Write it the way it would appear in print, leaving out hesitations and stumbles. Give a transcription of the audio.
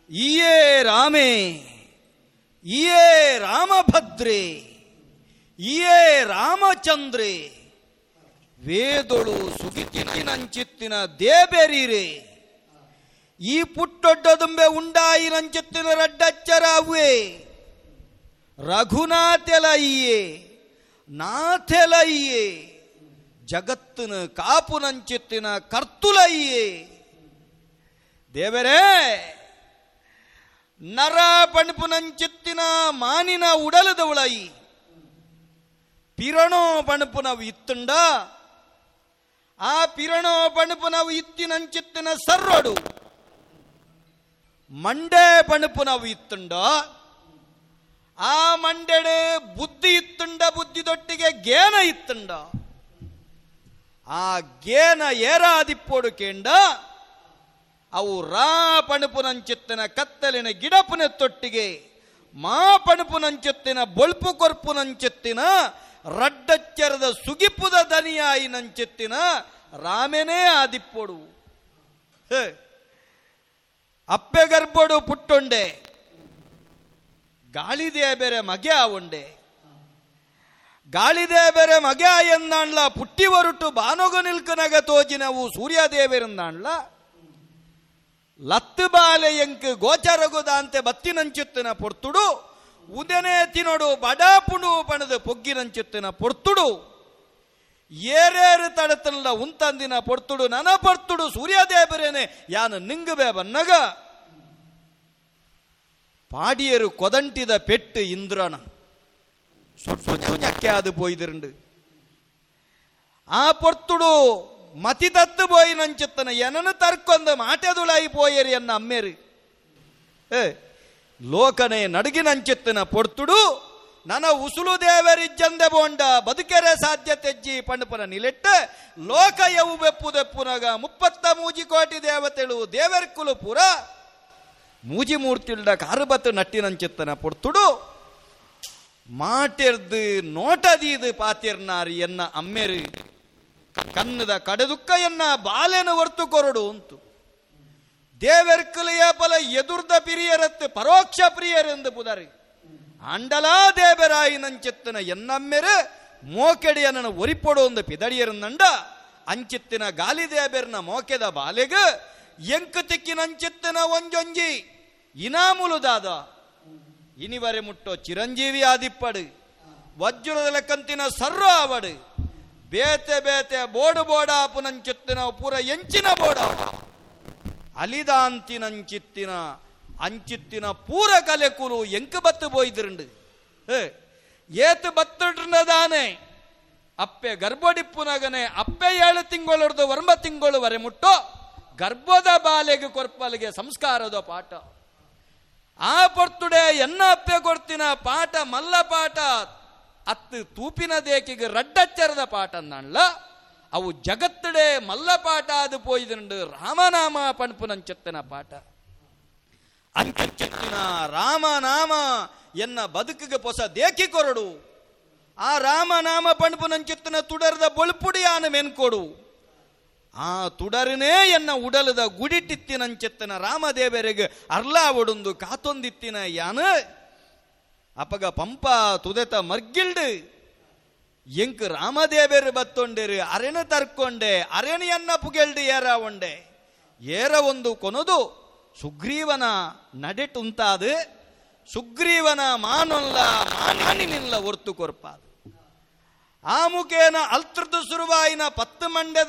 ಈಯೇ ರಾಮೇ, ಈಯೇ ರಾಮಭದ್ರೇ, ಈಯೇ ರಾಮಚಂದ್ರೇ, ವೇದೊಳು ಸುಗಿತಿನಂಚಿತ್ತಿನ ದೇಬೆರೀರೆ, ಈ ಪುಟ್ಟೊಡ್ಡದುಂಬೆ ಉಂಡಾಯಿನಂಚಿತ್ತಿನ ರಡ್ಡಚ್ಚರಾವುವೆ, ರಘುನಾಥೆಲಯ್ಯೇ ನಾಥೆಲಯ್ಯೇ, ಜಗತ್ತಿನ ಕಾಪುನಂಚಿತ್ತಿನ ಕರ್ತುಲಯ್ಯೇ. ದೇವರೇ, ನರ ಪಣಪುನಂಚಿತ್ತಿನ ಮಾನಿನ ಉಡಲದವಳೈ, ಪಿರಣೋ ಪಣಪುನವು ಇತ್ತುಂಡ, ಆ ಪಿರಣೋ ಪಣಪುನವು ಇತ್ತಿನಂಚಿತ್ತಿನ ಸರ್ವಡು, ಮಂಡೆ ಪಣಪುನವು ಇತ್ತುಂಡ, ಆ ಮಂಡೆಡೆ ಬುದ್ಧಿ ಇತ್ತುಂಡ, ಬುದ್ಧಿ ದೊಟ್ಟಿಗೆ ಗೇನ ಇತ್ತುಂಡ, ಆ ಗೇನ ಏರಾದಿಪ್ಪೋಡು ಕೇಂಡ ಅವು ರಾ ಪಣಪುನಂಚಿತ್ತಿನ ಕತ್ತಲಿನ ಗಿಡಪುನ ತೊಟ್ಟಿಗೆ ಮಾ ಪಣಪುನಂಚಿತ್ತಿನ ಬೊಳ್ಪು ಕೊರ್ಪುನಂಚಿತ್ತಿನ ರಡ್ಡಚ್ಚರದ ಸುಗಿಪುದ ದನಿಯಾಯಿ ನಂಚಿತ್ತಿನ ರಾಮೆನೇ ಆದಿಪ್ಪೋಡು. ಅಪ್ಪೆ ಗರ್ಭೋಡು ಪುಟ್ಟೊಂಡೆ, ಗಾಳಿದೇ ಬೇರೆ ಮಗೆ ಆವೊಂಡೆ, ಗಾಳಿದೇ ಬೇರೆ ಮಗೆ ಎಂದಾಣ್ಲ, ಪುಟ್ಟಿ ಹೊರಟು ಬಾನೊಗ ನಿಲ್ಕನಗ ತೋಜಿನವು ಸೂರ್ಯದೇವರಿಂದಾಣ್ಲ, ಲತ್ತು ಬಾಲೆ ಎಂಕ್ ಗೋಚರಗುದಂತೆ ಬತ್ತಿನಂಚುತ್ತಿನ ಪೊರ್ತುಡು, ಉದನೆ ತಿನೋಡು ಬಡಾಪುಡು ಪಣದು ಪೊಗ್ಗಿನಂಚುತ್ತಿನ ಪೊರ್ತುಡು, ಏರೇರು ತಡತಲ್ಲ ಉಂತಂದಿನ ಪೊರ್ತುಡು ನನ ಪೊರ್ತುಡು ಸೂರ್ಯದೇವರೇನೆ ಯಾನು ನಿಂಗುಬೇ ಬನ್ನಗ, പാടിയൊരു കൊതണ്ടിത പെട്ട് ഇന്ദ്രന സൊഞ്ഞക്കെ അത് പോയിട്ടുണ്ട്. ആ പൊർത്തുಡು മതി തത്ത് പോയി നഞ്ചത്തന എനന് തർക്കൊന്ന് മാറ്റതുളായി പോയര് എന്ന അമ്മേര് ಲೋಕನೇ ನಡಗಿ ನಂಚಿತ್ತಿನ ಪೊರ್ತುಡು, ನನ್ನ ಉಸುಲು ದೇವರಿಜ್ಜಂದೆ ಬೋಂಡ ಬದುಕೆರೆ ಸಾಧ್ಯತೆಜ್ಜಿ ಪಂಡಪನ ನಿಲೆಟ್ಟ, ಲೋಕ ಯವು ಬೆಪ್ಪುದೆಪ್ಪುನಗ 33 ಕೋಟಿ ದೇವತೆಳು ದೇವರ್ಕುಲು ಪುರ ಮೂಜಿ ಮೂರ್ತಿಲ್ಡ ಕಾರುಬತ್ತು ನಟ್ಟಿನಂಚಿತ್ತನ ಪೊರ್ತುಡು, ಮಾಟಿರ್ದು ನೋಟದೀದು ಪಾತಿರ್ನಾರಿ ಎನ್ನ ಅಮ್ಮೆರು, ಕನ್ನದ ಕಡದುಕ್ಕ ಎನ್ನ ಬಾಲೆನ ಹೊರ್ತು ಕೊರಡು ಅಂತು, ದೇವರ್ಕಲೆಯ ಬಲ ಎದುರ್ದ ಪಿರಿಯರತ್ತು ಪರೋಕ್ಷ ಪ್ರಿಯರೆಂದು ಪುದರಿ ಅಂಡಲಾ ದೇವರಾಯಿ ನಂಚಿತ್ತಿನ ಎನ್ನಮ್ಮೆರು ಮೋಕೆಡಿಯನ್ನ ಒರಿಪೊಡು ಒಂದು ಪಿದಡಿಯರನ್ನಂಡ, ಅಂಚಿತ್ತಿನ ಗಾಲಿ ದೇಬೆರ್ನ ಮೋಕೆದ ಬಾಲೆಗ ಎಂಕು ತಿಕ್ಕಿನಂಚಿತ್ತಿನ ಒಂಜೊಂಜಿ ಇನಾಮುಲುದಾದ ಇನಿವರೆ ಮುಟ್ಟೋ ಚಿರಂಜೀವಿ ಆದಿಪ್ಪಡು, ವಜ್ರದ ಲೆಕ್ಕಂತಿನ ಸರ್ರ ಅವಡು, ಬೇತೆ ಬೇತೆ ಬೋಡು ಬೋಡಾಪುನಂಚಿತ್ತಿನ ಪೂರ ಎಂಚಿನ ಬೋಡ ಅಲಿದಾಂತಿನಂಚಿತ್ತಿನ ಅಂಚಿತ್ತಿನ ಪೂರ ಕಲೆಕುಲು ಎಂಕು ಬತ್ತು போய்திருண்டு ಏತು ಬತ್ತುದಾನೆ ಅಪ್ಪೆ ಗರ್ಭಡಿಪ್ಪುನಗನೆ ಅಪ್ಪೆ 7 ತಿಂಗಳೊರ್ದು 9 ತಿಂಗಳು ವರೆ ಮುಟ್ಟೋ ಗರ್ಭದ ಬಾಲೆಗೆ ಕೊರ್ಪಲಿಗೆ ಸಂಸ್ಕಾರದ ಪಾಠ. ಆ ಪೊರ್ತುಡೆ ಎನ್ನ ಅಪ್ಪೆ ಕೊಡ್ತಿನ ಪಾಠ ಮಲ್ಲ ಪಾಠ ಅತ್ತು ತೂಪಿನ ದೇಕಿಗೆ ರಡ್ಡಚ್ಚರದ ಪಾಠ ಅನ್ನಲ್ಲ, ಅವು ಜಗತ್ತಡೆ ಮಲ್ಲ ಪಾಠ ಅದು போய்திருண்டு ರಾಮನಾಮ ಪಣಪುನಂಚತ್ತಿನ ಪಾಠ. ಅಂಚಿತ್ತಿನ ರಾಮನಾಮ ಎನ್ನ ಬದುಕಿಗೆ ಹೊಸ ದೇಕಿ ಕೊರಡು, ಆ ರಾಮನಾಮ ಪಣಪುನಂಚಿತ್ತಿನ ತುಡರದ ಬೊಳ್ಪುಡಿಯಾನ ಮೆನ್ಕೊಡು, ಆ ತುಡರನೇ ಎನ್ನ ಉಡಲದ ಗುಡಿಟಿತ್ತಿನಂಚಿತ್ತಿನ ರಾಮದೇವರಿಗೆ ಅರ್ಲಾ ಒಡೊಂದು ಕಾತೊಂದಿತ್ತಿನ ಯಾನ ಅಪಗ ಪಂಪ ತುದೆತ ಮರ್ಗಿಲ್ಡು ಎಂಕ್ ರಾಮದೇವರು ಬತ್ತೊಂಡೇರು ಅರೆನ ತರ್ಕೊಂಡೆ ಅರೆಣಿಯನ್ನ ಪುಗೆಲ್ಡು ಏರ ಒಂಡೆ ಏರ ಒಂದು ಕೊನದು ಸುಗ್ರೀವನ ನಡೆಟುಂತಾದು, ಸುಗ್ರೀವನ ಮಾನೊಲ್ಲ ಮಾನಿನಿಲ್ಲ ಹೊರ್ತು ಕೊರ್ಪಾದು, ಆ ಮುಖೇನ ಅಲ್ತ್ರದ್ದು ಸುರುವಾಯಿನ 10 ಮಂಡೆ